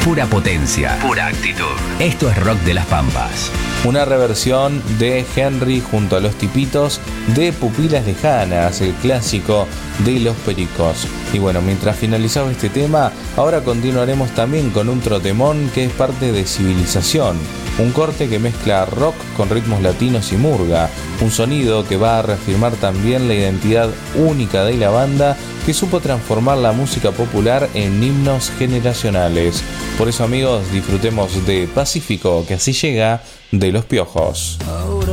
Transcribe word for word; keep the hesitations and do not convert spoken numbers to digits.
Pura potencia, pura actitud. Esto es Rock de las Pampas. Una reversión de Henry junto a Los Tipitos de Pupilas Lejanas, el clásico de Los Pericos. Y bueno, mientras finalizaba este tema, ahora continuaremos también con un trotemón que es parte de Civilización, un corte que mezcla rock con ritmos latinos y murga, un sonido que va a reafirmar también la identidad única de la banda, que supo transformar la música popular en himnos generacionales. Por eso, amigos, disfrutemos de Pacífico, que así llega, de Los Piojos.